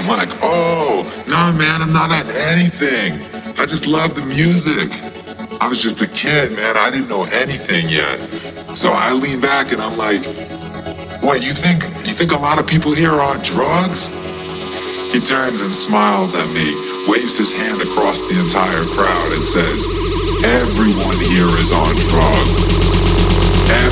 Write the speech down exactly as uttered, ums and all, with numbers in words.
I'm like, oh, nah, man, I'm not on anything. I just love the music. I was just a kid, man. I didn't know anything yet. So I lean back and I'm like, wait, you think you think a lot of people here are on drugs? He turns and smiles at me, waves his hand across the entire crowd and says, everyone here is on drugs.